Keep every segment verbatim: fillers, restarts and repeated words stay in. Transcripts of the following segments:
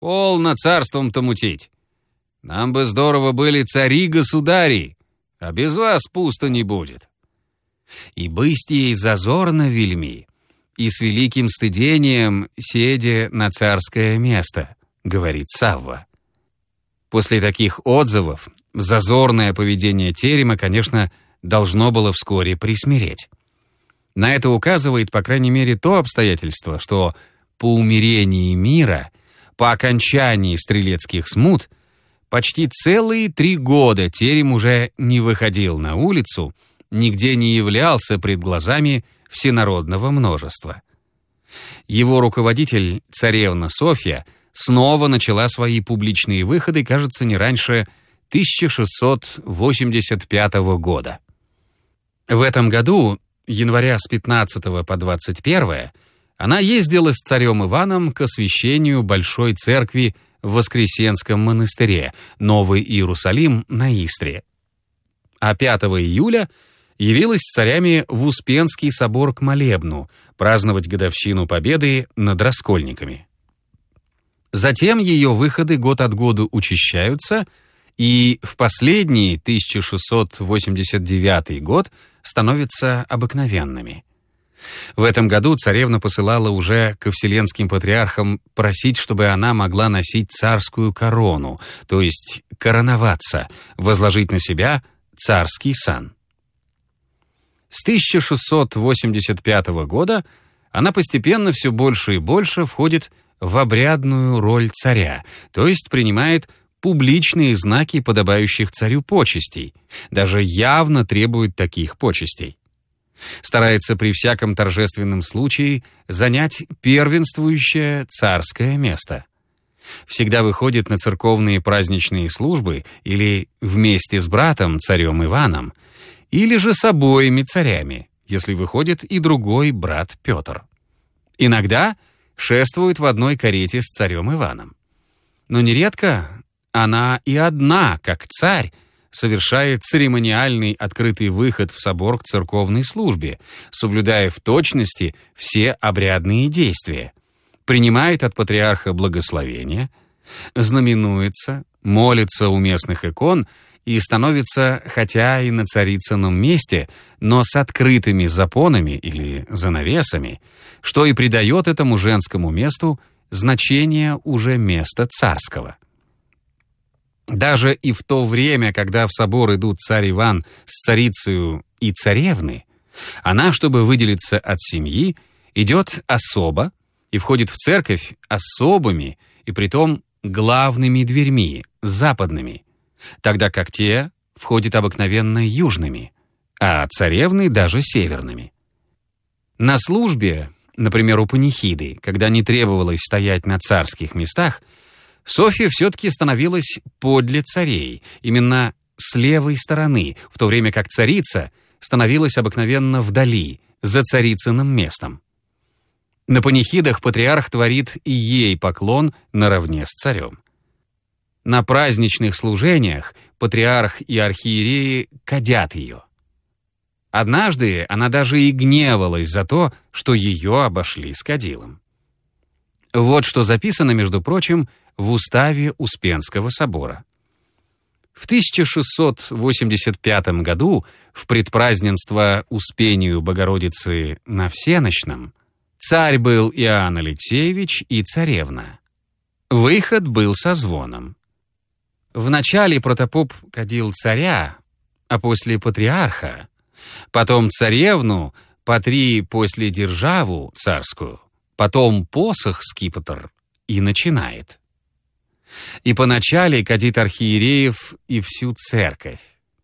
Полно царством-то мутить. Нам бы здорово были цари-государи, а без вас пусто не будет. И бысть ей зазорно вельми, и с великим стыдением седе на царское место, говорит Савва. После таких отзывов зазорное поведение терема, конечно, должно было вскоре присмиреть. На это указывает, по крайней мере, то обстоятельство, что по умирении мира, по окончании стрелецких смут, почти целые три года терем уже не выходил на улицу, нигде не являлся пред глазами всенародного множества. Его руководитель, царевна Софья, снова начала свои публичные выходы, кажется, не раньше тысяча шестьсот восемьдесят пятого года. В этом году, января с пятнадцатого по двадцать первое, она ездила с царем Иваном к освящению Большой Церкви в Воскресенском монастыре, Новый Иерусалим на Истре. А пятого июля явилась с царями в Успенский собор к молебну праздновать годовщину победы над раскольниками. Затем ее выходы год от года учащаются, и в последний тысяча шестьсот восемьдесят девятый год становятся обыкновенными. В этом году царевна посылала уже ко вселенским патриархам просить, чтобы она могла носить царскую корону, то есть короноваться, возложить на себя царский сан. С тысяча шестьсот восемьдесят пятого года она постепенно все больше и больше входит в обрядную роль царя, то есть принимает публичные знаки подобающих царю почестей, даже явно требует таких почестей. Старается при всяком торжественном случае занять первенствующее царское место. Всегда выходит на церковные праздничные службы или вместе с братом, царем Иваном, или же с обоими царями, если выходит и другой брат Петр. Иногда шествует в одной карете с царем Иваном. Но нередко она и одна, как царь, совершает церемониальный открытый выход в собор к церковной службе, соблюдая в точности все обрядные действия, принимает от патриарха благословение, знаменуется, молится у местных икон и становится, хотя и на царицыном месте, но с открытыми запонами или занавесами, что и придает этому женскому месту значение уже места царского. Даже и в то время, когда в собор идут царь Иван с царицею и царевны, она, чтобы выделиться от семьи, идет особо и входит в церковь особыми и притом главными дверьми, западными, тогда как те входят обыкновенно южными, а царевны даже северными. На службе, например, у панихиды, когда не требовалось стоять на царских местах, Софья все-таки становилась подле царей, именно с левой стороны, в то время как царица становилась обыкновенно вдали, за царицыным местом. На панихидах патриарх творит и ей поклон наравне с царем. На праздничных служениях патриарх и архиереи кадят ее. Однажды она даже и гневалась за то, что ее обошли с кадилом. Вот что записано, между прочим, в уставе Успенского собора. В тысяча шестьсот восемьдесят пятом году в предпраздненство Успению Богородицы на Всенощном царь был Иоанн Алексеевич и царевна. Выход был со звоном. Вначале протопоп кадил царя, а после патриарха, потом царевну, по три после державу царскую, потом посох скипетр и начинает. И поначале кадит архиереев и всю церковь.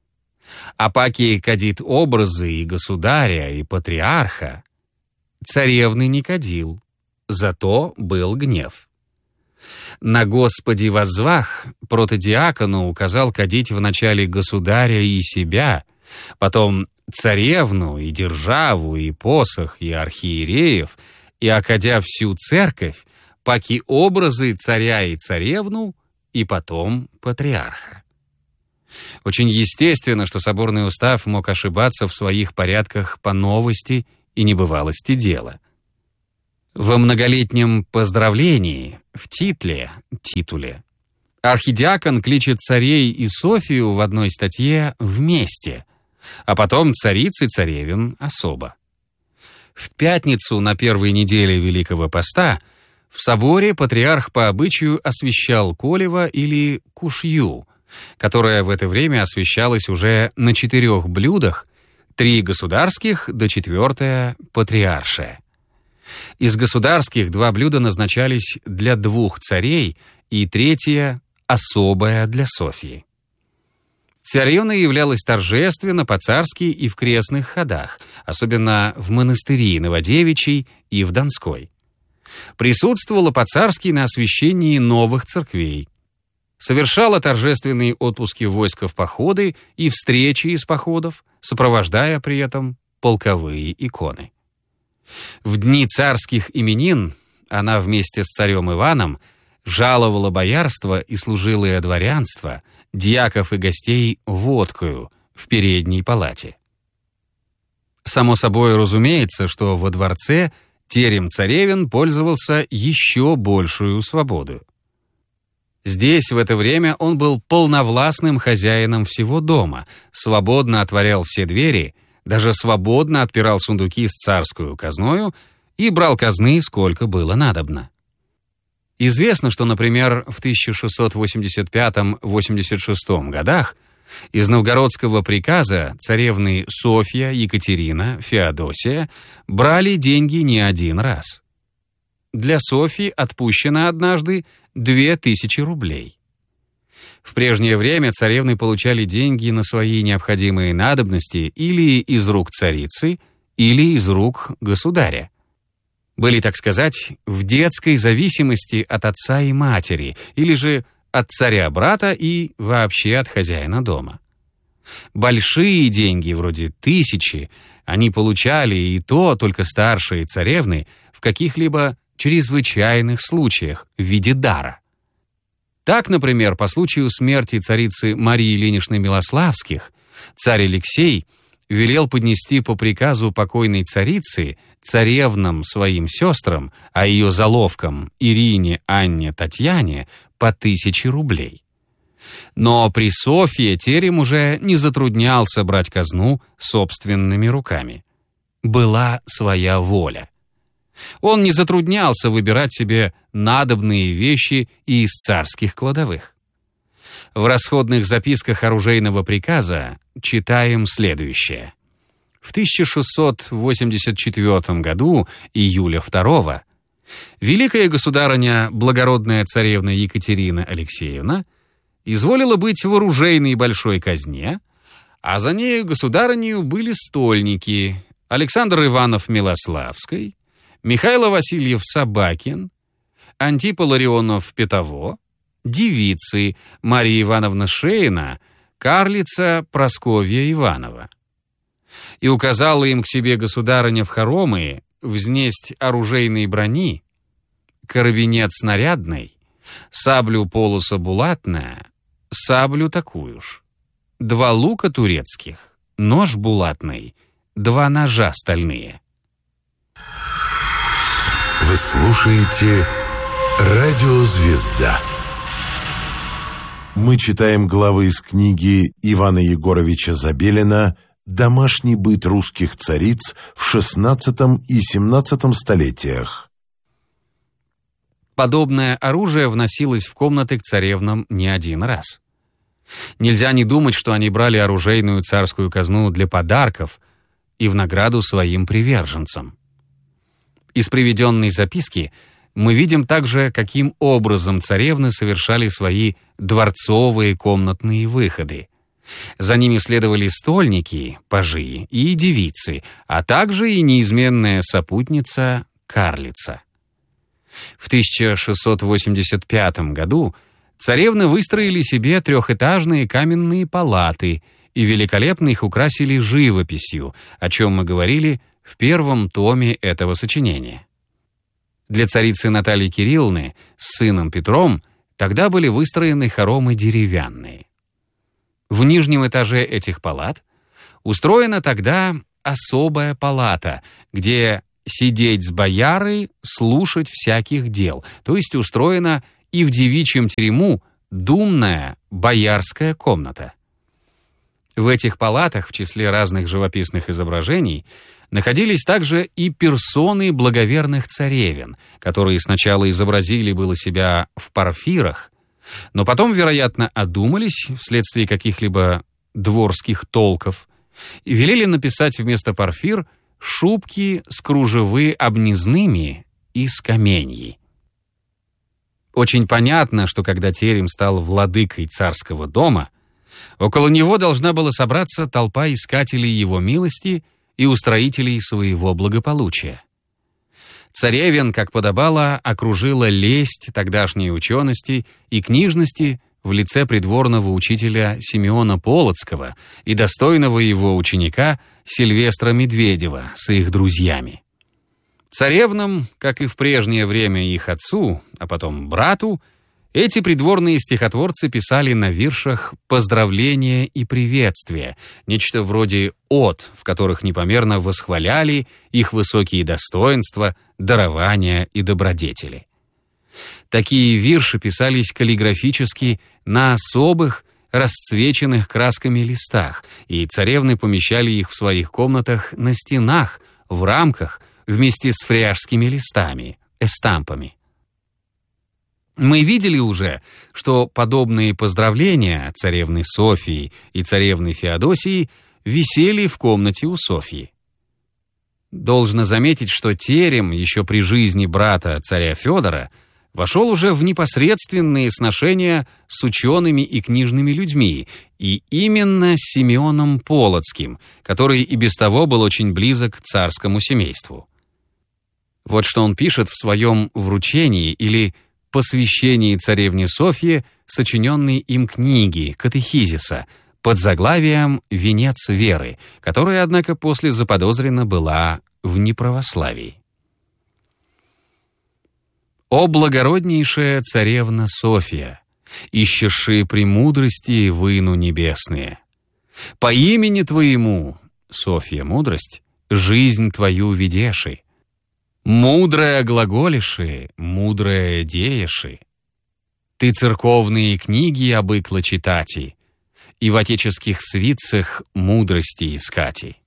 А паки кадит образы и государя, и патриарха, царевны не кадил, зато был гнев. На Господи воззвах протодиакону указал кадить вначале государя и себя, потом царевну и державу, и посох, и архиереев, и, окадя всю церковь, паки образы царя и царевну, и потом патриарха. Очень естественно, что соборный устав мог ошибаться в своих порядках по новости и небывалости дела. Во многолетнем поздравлении, в титле, титуле, архидиакон кличет царей и Софию в одной статье вместе, а потом цариц и царевин особо. В пятницу на первой неделе Великого Поста в соборе патриарх по обычаю освящал колево или кушью, которая в это время освящалась уже на четырех блюдах, три государских, да четвертое патриаршее. Из государских два блюда назначались для двух царей и третье особое для Софии. Царевна являлась торжественно, по-царски и в крестных ходах, особенно в монастыре Новодевичьей и в Донской. Присутствовала по-царски на освящении новых церквей. Совершала торжественные отпуски войска в походы и встречи из походов, сопровождая при этом полковые иконы. В дни царских именин она вместе с царем Иваном жаловала боярство и служилое дворянство, дьяков и гостей водкою в передней палате. Само собой разумеется, что во дворце терем царевин пользовался еще большую свободу. Здесь в это время он был полновластным хозяином всего дома, свободно отворял все двери, даже свободно отпирал сундуки с царскую казною и брал казны, сколько было надобно. Известно, что, например, в тысяча шестьсот восемьдесят пятом — восемьдесят шестом годах из новгородского приказа царевны Софья, Екатерина, Феодосия брали деньги не один раз. Для Софьи отпущено однажды две тысячи рублей. В прежнее время царевны получали деньги на свои необходимые надобности или из рук царицы, или из рук государя. Были, так сказать, в детской зависимости от отца и матери, или же от царя-брата и вообще от хозяина дома. Большие деньги, вроде тысячи, они получали, и то только старшие царевны, в каких-либо чрезвычайных случаях в виде дара. Так, например, по случаю смерти царицы Марии Ильиничны Милославских царь Алексей велел поднести по приказу покойной царицы царевнам своим сестрам, а ее заловкам Ирине, Анне, Татьяне по тысяче рублей. Но при Софье терем уже не затруднялся брать казну собственными руками. Была своя воля. Он не затруднялся выбирать себе надобные вещи и из царских кладовых. В расходных записках оружейного приказа читаем следующее. В тысяча шестьсот восемьдесят четвёртом году, июля второго, великая государыня, благородная царевна Екатерина Алексеевна, изволила быть в оружейной большой казне, а за нею государынею были стольники Александр Иванов Милославской, Михаил Васильев Собакин, Антипа Ларионов Петово, девицы Мария Ивановна Шейна, карлица Прасковья Иванова. И указала им к себе государыня в хоромы взнесть оружейной брони, карабинет снарядный, саблю полоса булатная, саблю такую ж, два лука турецких, нож булатный, два ножа стальные. Вы слушаете «Радио Звезда». Мы читаем главы из книги Ивана Егоровича Забелина «Домашний быт русских цариц в шестнадцатом и семнадцатом столетиях». Подобное оружие вносилось в комнаты к царевнам не один раз. Нельзя не думать, что они брали оружейную царскую казну для подарков и в награду своим приверженцам. Из приведенной записки мы видим также, каким образом царевны совершали свои дворцовые комнатные выходы. За ними следовали стольники, пажи и девицы, а также и неизменная сопутница карлица. В тысяча шестьсот восемьдесят пятом году царевны выстроили себе трехэтажные каменные палаты и великолепно их украсили живописью, о чем мы говорили в первом томе этого сочинения. Для царицы Натальи Кирилловны с сыном Петром тогда были выстроены хоромы деревянные. В нижнем этаже этих палат устроена тогда особая палата, где сидеть с боярой, слушать всяких дел, то есть устроена и в девичьем терему думная боярская комната. В этих палатах, в числе разных живописных изображений, находились также и персоны благоверных царевен, которые сначала изобразили было себя в парфирах, но потом, вероятно, одумались вследствие каких-либо дворских толков и велели написать вместо парфир шубки с кружевы обнизными и с каменьи. Очень понятно, что когда терем стал владыкой царского дома, около него должна была собраться толпа искателей его милости и устроителей своего благополучия. Царевен, как подобало, окружила лесть тогдашней учености и книжности в лице придворного учителя Симеона Полоцкого и достойного его ученика Сильвестра Медведева с их друзьями. Царевнам, как и в прежнее время их отцу, а потом брату, эти придворные стихотворцы писали на виршах поздравления и приветствия, нечто вроде от, в которых непомерно восхваляли их высокие достоинства, дарования и добродетели. Такие вирши писались каллиграфически на особых, расцвеченных красками листах, и царевны помещали их в своих комнатах на стенах, в рамках, вместе с фряжскими листами, эстампами. Мы видели уже, что подобные поздравления царевны Софии и царевны Феодосии висели в комнате у Софьи. Должно заметить, что терем еще при жизни брата царя Федора вошел уже в непосредственные сношения с учеными и книжными людьми, и именно с Симеоном Полоцким, который и без того был очень близок к царскому семейству. Вот что он пишет в своем «Вручении» или «Посвящении царевне Софье», сочиненной им книги «Катехизиса» под заглавием «Венец веры», которая, однако, после заподозрена была в неправославии. «О благороднейшая царевна Софья, ищеши премудрости выну небесные! По имени твоему, Софья мудрость, жизнь твою ведеши! Мудрая глаголиши, мудрая дееши! Ты церковные книги обыкла читати, и в отеческих свитцах мудрости искати».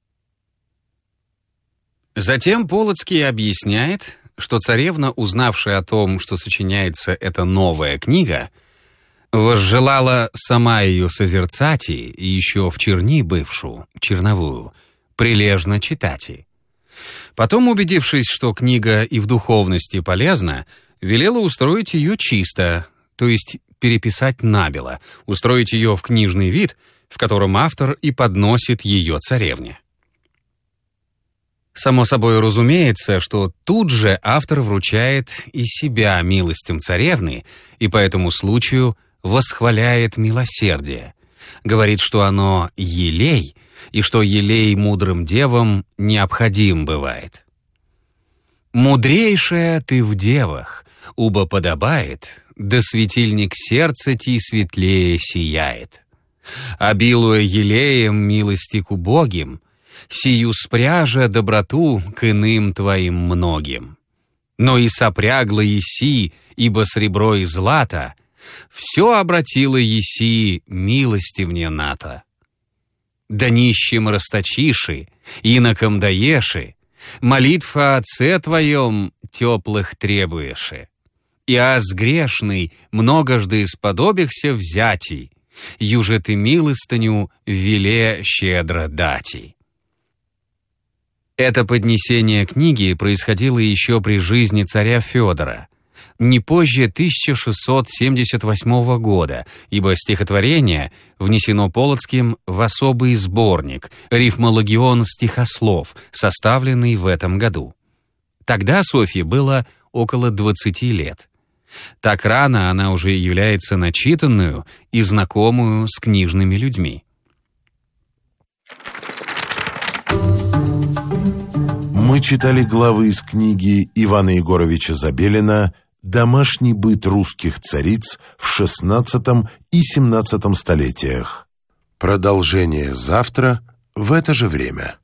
Затем Полоцкий объясняет, что царевна, узнавшая о том, что сочиняется эта новая книга, возжелала сама ее созерцати и еще в черни бывшую, черновую, прилежно читати. Потом, убедившись, что книга и в духовности полезна, велела устроить ее чисто, то есть переписать набело, устроить ее в книжный вид, в котором автор и подносит ее царевне. Само собой разумеется, что тут же автор вручает и себя милостям царевны и по этому случаю восхваляет милосердие, говорит, что оно елей, и что елей мудрым девам необходим бывает. «Мудрейшая ты в девах, убо подобает, да светильник сердца ти светлее сияет. Обилуя елеем милости к убогим, сию спряжа доброту к иным твоим многим. Но и сопрягла еси, ибо сребро и злато, все обратила еси милостивне ната. Да нищим расточиши, инокам даеши, молитва Отце твоем теплых требуеши. И аз грешный многожды сподобихся взятий, юже ты милостыню веле щедро дати». Это поднесение книги происходило еще при жизни царя Федора, не позже тысяча шестьсот семьдесят восьмого года, ибо стихотворение внесено Полоцким в особый сборник «Рифмологион стихослов», составленный в этом году. Тогда Софье было около двадцати лет. Так рано она уже является начитанную и знакомую с книжными людьми. Мы читали главы из книги Ивана Егоровича Забелина «Домашний быт русских цариц в шестнадцатом и семнадцатом столетиях». Продолжение завтра в это же время.